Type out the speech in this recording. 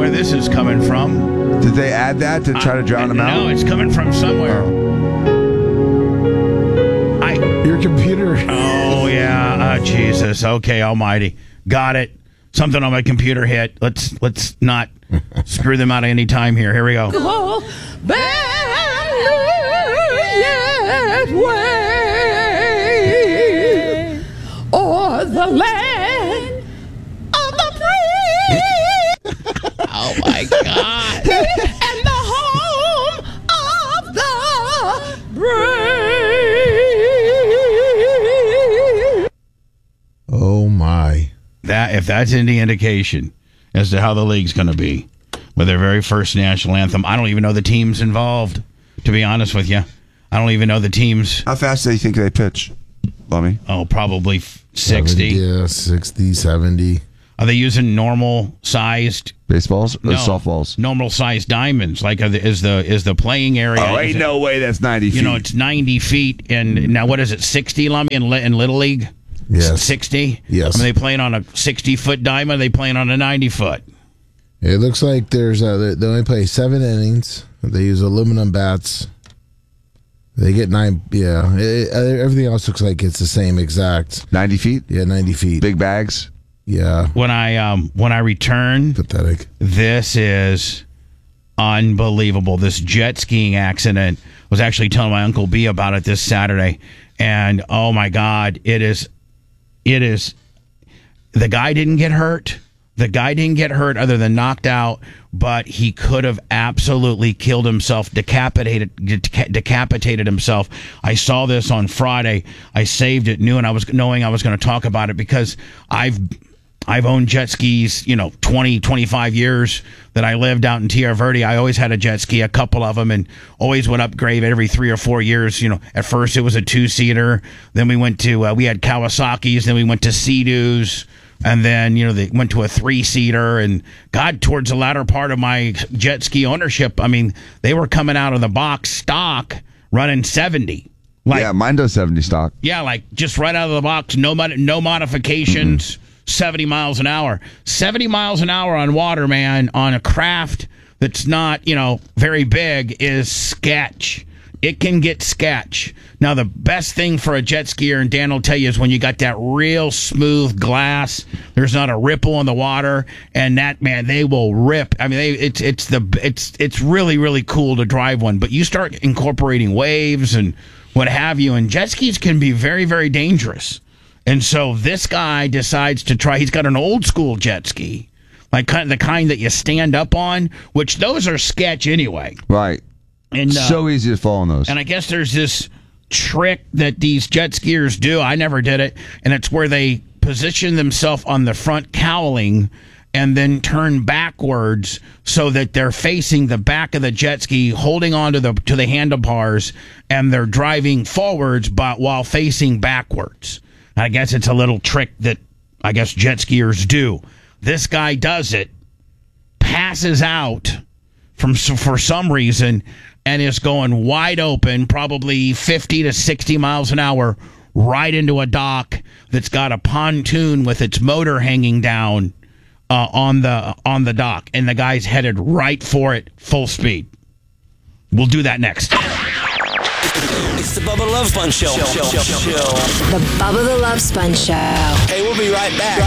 where this is coming from. Did they add that to try to drown him out? No, it's coming from somewhere. Your computer. Oh, yeah. Jesus. Okay, almighty. Got it. Something on my computer hit. Let's not screw them out any time here. Here we go. Or the land of the free. Oh, my God. And the home of the brave. Oh, my. If that's any indication as to how the league's going to be with their very first national anthem, I don't even know the teams involved, to be honest with you. I don't even know the teams. How fast do you think they pitch, Lummy? Oh, probably 60. Yeah, 60, 70. Are they using normal-sized Baseballs or softballs? Normal-sized diamonds. Like, is the playing area? Oh, ain't no way that's 90 feet. You know, it's 90 feet. And now, what is it, 60, Lummy, in Little League? Yes. 60? Yes. I mean, they playing on a 60-foot diamond? They playing on a 90-foot? It looks like they only play 7 innings. They use aluminum bats. They get 9. Yeah, everything else looks like it's the same exact. 90 feet? Yeah, 90 feet. Big bags? Yeah. When I return, Pathetic. this is unbelievable. This jet skiing accident. I was actually telling my Uncle B about it this Saturday, and oh my God, it is. The guy didn't get hurt. The guy didn't get hurt other than knocked out, but he could have absolutely killed himself, decapitated himself. I saw this on Friday. I saved it knowing I was going to talk about it because I've owned jet skis, 20, 25 years that I lived out in Tierra Verde. I always had a jet ski, a couple of them, and always would upgrade every 3 or 4 years. At first it was a 2-seater. Then we went to, we had Kawasaki's. Then we went to Sea-Doos. And then, they went to a 3-seater. And God, towards the latter part of my jet ski ownership, I mean, they were coming out of the box stock running 70. Yeah, mine does 70 stock. Yeah, like just right out of the box, no modifications. Mm-hmm. 70 miles an hour. 70 miles an hour on water, man, on a craft that's not, very big is sketch. It can get sketch. Now, the best thing for a jet skier, and Dan will tell you, is when you got that real smooth glass, there's not a ripple in the water, and that, man, they will rip. I mean, it's really, really cool to drive one. But you start incorporating waves and what have you, and jet skis can be very, very dangerous. And so this guy decides to try. He's got an old school jet ski, like the kind that you stand up on, which those are sketch anyway. Right. And so easy to fall on those. And I guess there's this trick that these jet skiers do. I never did it. And it's where they position themselves on the front cowling and then turn backwards so that they're facing the back of the jet ski, holding on to the handlebars, and they're driving forwards but while facing backwards. I guess it's a little trick that I guess jet skiers do. This guy does it, passes out for some reason, and is going wide open, probably 50 to 60 miles an hour, right into a dock that's got a pontoon with its motor hanging down on the dock, and the guy's headed right for it, full speed. We'll do that next. It's the Bubba Love Sponge Show. The Bubba the Love Sponge Show. Hey, we'll be right back.